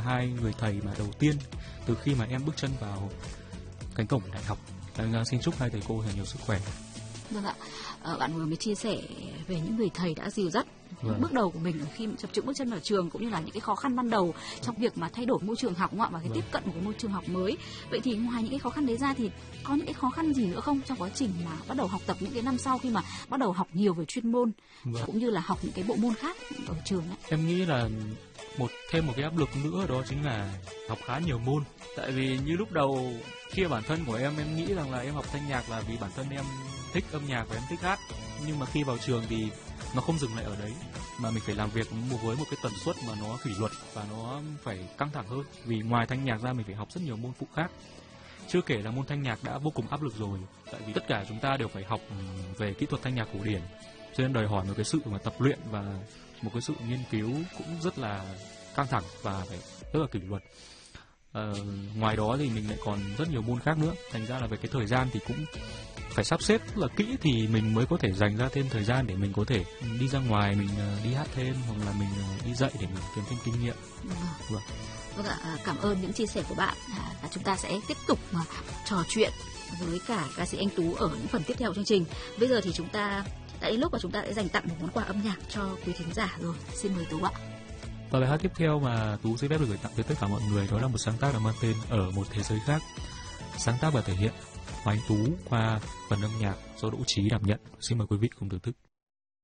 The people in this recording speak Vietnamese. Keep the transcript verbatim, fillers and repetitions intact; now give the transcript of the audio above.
hai người thầy mà đầu tiên từ khi mà em bước chân vào cánh cổng đại học. Em xin chúc hai thầy cô thật nhiều sức khỏe. Vâng ạ, à, bạn vừa mới chia sẻ về những người thầy đã dìu dắt vâng. bước đầu của mình khi chập chững bước chân vào trường, cũng như là những cái khó khăn ban đầu trong việc mà thay đổi môi trường học và cái vâng. tiếp cận một cái môi trường học mới. Vậy thì ngoài những cái khó khăn đấy ra thì có những cái khó khăn gì nữa không trong quá trình mà bắt đầu học tập những cái năm sau, khi mà bắt đầu học nhiều về chuyên môn vâng. cũng như là học những cái bộ môn khác ở trường ấy? Em nghĩ là một thêm một cái áp lực nữa đó chính là học khá nhiều môn. Tại vì như lúc đầu khi bản thân của em em nghĩ rằng là em học thanh nhạc là vì bản thân em thích âm nhạc và em thích hát, nhưng mà khi vào trường thì nó không dừng lại ở đấy, mà mình phải làm việc với một cái tần suất mà nó kỷ luật và nó phải căng thẳng hơn. Vì ngoài thanh nhạc ra mình phải học rất nhiều môn phụ khác. Chưa kể là môn thanh nhạc đã vô cùng áp lực rồi, tại vì tất cả chúng ta đều phải học về kỹ thuật thanh nhạc cổ điển, cho nên đòi hỏi một cái sự mà tập luyện và một cái sự nghiên cứu cũng rất là căng thẳng và phải rất là kỷ luật. Ờ, ngoài đó thì mình lại còn rất nhiều môn khác nữa, thành ra là về cái thời gian thì cũng phải sắp xếp rất là kỹ thì mình mới có thể dành ra thêm thời gian để mình có thể đi ra ngoài, mình đi hát thêm hoặc là mình đi dạy để mình kiếm thêm kinh nghiệm. Vâng. Vâng ạ, cảm ơn những chia sẻ của bạn. À, chúng ta sẽ tiếp tục mà trò chuyện với cả ca sĩ Anh Tú ở những phần tiếp theo của chương trình. Bây giờ thì chúng ta đã đến lúc mà chúng ta sẽ dành tặng một món quà âm nhạc cho quý thính giả rồi. Xin mời Tú ạ. Và bài hát tiếp theo mà Tú xin phép được gửi tặng tới tất cả mọi người đó là một sáng tác được mang tên Ở Một Thế Giới Khác, sáng tác và thể hiện Hoàng Anh Tú qua phần âm nhạc do Đỗ Trí đảm nhận. Xin mời quý vị cùng thưởng thức.